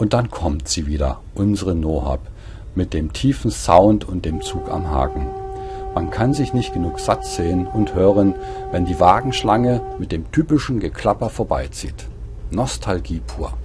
Und dann kommt sie wieder, unsere Nohab, mit dem tiefen Sound und dem Zug am Haken. Man kann sich nicht genug satt sehen und hören, wenn die Wagenschlange mit dem typischen Geklapper vorbeizieht. Nostalgie pur.